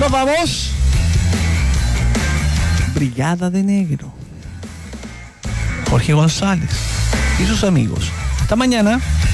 Nos vamos. Brigada de Negro. Jorge González y sus amigos. Hasta mañana.